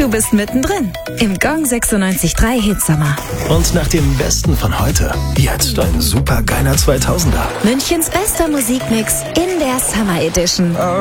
Du bist mittendrin im Gong 96.3 Hitsommer. Und nach dem Besten von heute, jetzt ein supergeiler 2000er. Münchens bester Musikmix in der Summer Edition.